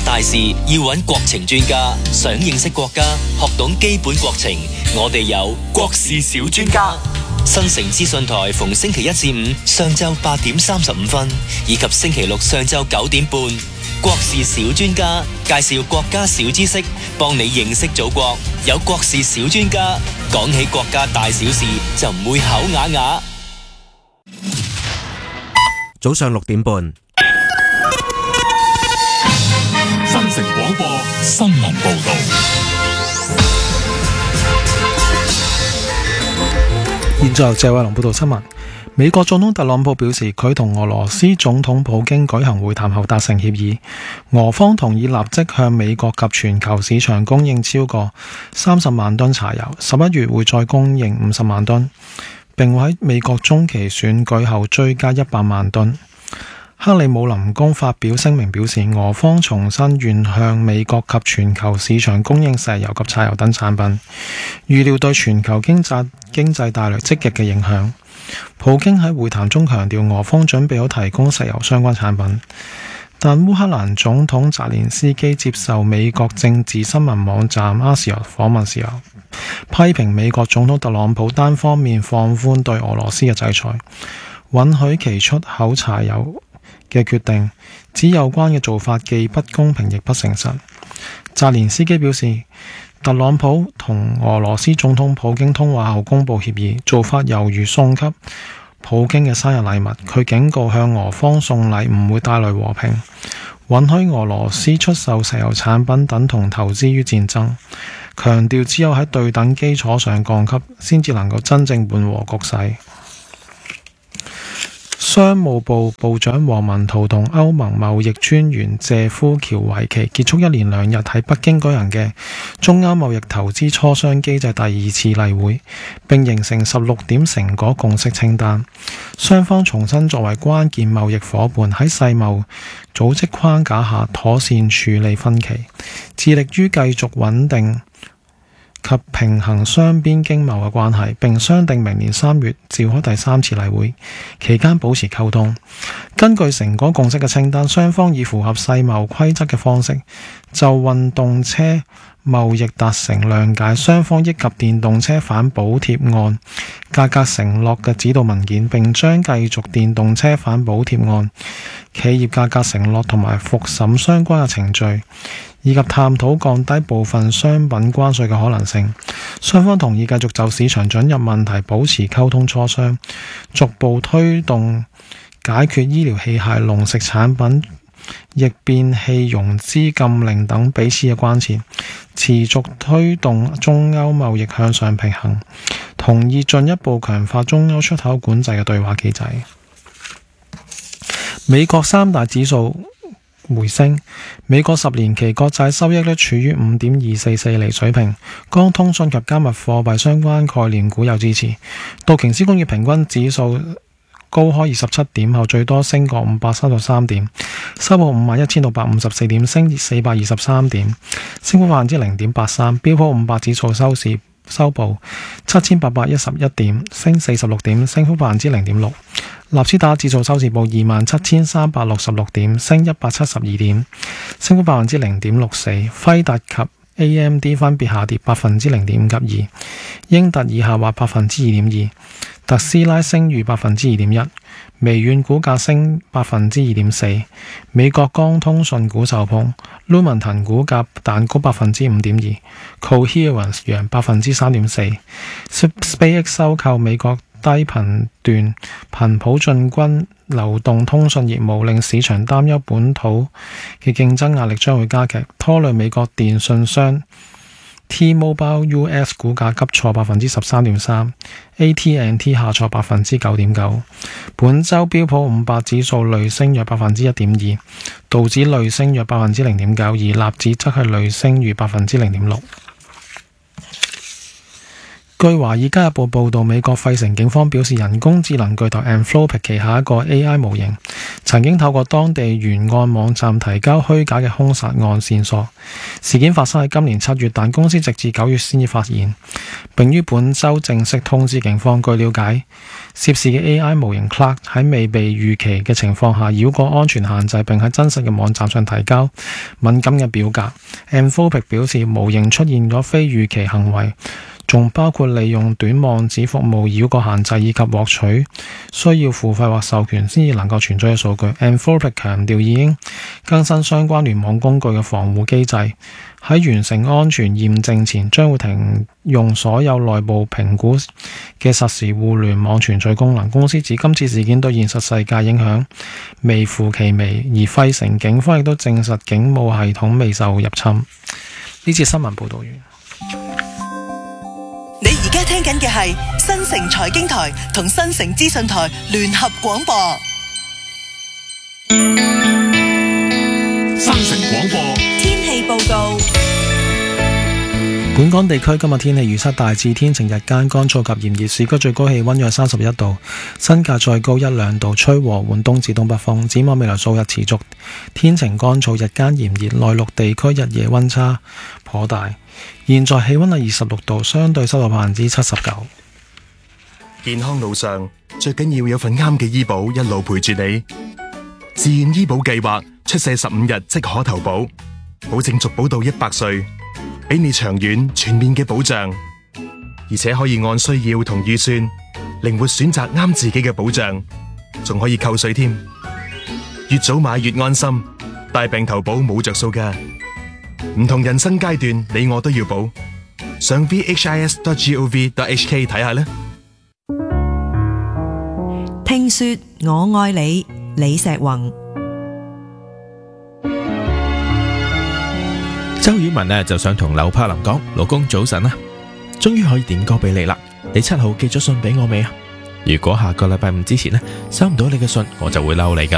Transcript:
大事要揾國情專家，想認識國家，學懂基本國情，我哋有國事小專家。新城資訊台逢星期一至五上晝8點35分，以及星期六上晝9點半，國事小專家介紹國家小知識，幫你認識祖國。有國事小專家，講起國家大小事就唔會口啞啞。 早上6點半， 新城廣播新聞報道。 現在由謝偉龍報道新聞。美國總統特朗普表示，佢同俄羅斯總統普京舉行會談後達成協議，俄方同意立即向美國及全球市場供應超過30萬噸柴油，11月會再供應50萬噸，並會喺美國中期選舉後追加100萬噸。克里姆林宮發表聲明表示，俄方重申願向美國及全球市場供應石油及柴油等產品，預料對全球經濟帶來積極嘅影響。普京喺會談中強調，俄方準備好提供石油相關產品，但烏克蘭總統澤連斯基接受美國政治新聞網站阿西亞訪問時候，批評美國總統特朗普單方面放寬對俄羅斯嘅制裁，允許其出口柴油嘅決定，指有關嘅做法既不公平亦不誠實。澤連斯基表示，特朗普同俄羅斯總統普京通話後公布協議，做法猶如送給普京嘅生日禮物。佢警告向俄方送禮唔會帶來和平，允許俄羅斯出售石油產品等同投資於戰爭，強調只有喺對等基礎上降級，先至能夠真正緩和局勢。商務部部長王文濤同歐盟貿易專員謝夫喬維奇結束1連2日喺北京舉行嘅中歐貿易投資磋商機制第2次例會，並形成16點成果共識清單。雙方重新作為關鍵貿易夥伴，喺世貿組織框架下妥善處理分歧，致力於繼續穩定及平衡雙邊經貿嘅關係，並商定明年3月召開第3次例會，期間保持溝通。根據成果共識嘅清單，雙方以符合世貿規則嘅方式就運動車貿易達成諒解，雙方憶及電動車反補貼案價格承諾嘅指導文件，並將繼續電動車反補貼案企業價格承諾同埋復審相關嘅程序，以及探討降低部分商品關稅嘅可能性。雙方同意繼續就市場准入問題保持溝通磋商，逐步推動解決醫療器械、農食產品、逆變器融資禁令等彼此嘅關切，持續推動中歐貿易向上平衡，同意進一步強化中歐出口管制嘅對話機制。美國3大指數回升，美國10年期國債收益率處於 5.244 厘水平，光通訊及加密貨幣相關概念股有支持。道瓊斯工業平均指數高開27點後最多升過533點，收報 51,654 點，升423點，升幅 0.83%。標普500指數收報 7,811 點，升46點，升幅 0.6%。納斯達克指數收市報 27,366 點，升172點，升幅 0.64%。輝達及 AMD 分別下跌 0.5% 及2%，英特爾下滑 2.2%， 特斯拉升逾 2.1%， 微軟股價升 2.4%。美國光通訊股受碰， Lumentum 股價彈高 5.2%， Coherent 揚 3.4%。 SpaceX 收購美國低頻段頻譜進軍流動通訊業務，令市場擔憂本土嘅競爭壓力將會加劇，拖累美國電信商 T-Mobile US 股價急挫 13.3%， AT&T 下挫 9.9%。 本周標普500指數累升約 1.2%， 道指累升約 0.9%， 而納指則係累升逾 0.6%。 據華爾街日報報道，美國費城警方表示，人工智能巨頭 Anthropic 旗下一個 AI 模型曾經透過當地懸案網站提交虛假嘅兇殺案線索。事件發生喺今年7月，但公司直至9月先至發現，並於本週正式通知警方。據了解，涉事嘅 AI 模型 Clark 喺未被預期嘅情況下繞過安全限制，並喺真實嘅網站上提交敏感嘅表格。Anthropic 表示，模型出現咗非預期行為，仲包括利用短網址服務繞過限制，以及獲取需要付費或授權先至能夠存取嘅數據。Anthropic 強調已經更新相關聯網工具嘅防護機制，喺完成安全驗證前將會停用所有內部評估嘅實時互聯網存取功能。公司指今次事件對現實世界影響微乎其微，而費城警方亦都證實警務系統未受入侵。呢次新聞報道完。 你而家聽緊嘅係新城財經台同新城資訊台聯合廣播。 新城廣播天氣報告。 本港地區今日天氣預測大致天晴，日間乾燥及炎熱，市區最高氣溫約31度，新界再高1-2度，吹和緩東至東北風。展望未來數日持續天晴乾燥，日間炎熱，內陸地區日夜溫差頗大。現在氣溫係26度，相對濕度79%。 健康路上最緊要有份啱嘅醫保一路陪住你。自願醫保計劃出世15日即可投保，保證續保到100歲，俾你長遠全面嘅保障，而且可以按需要同預算靈活選擇啱自己嘅保障，仲可以扣稅添。越早買越安心，大病投保冇着數㗎。唔同人生階段，你我都要保。上 vhis.gov.hk 睇下啦。 聽說我愛你，李石宏。 周婉文呢就想同劉柏霖講，老公早晨啦，終於可以點歌俾你啦。你7號寄咗信俾我未啊？如果下個禮拜5之前呢收唔到你嘅信，我就會嬲你噶啦。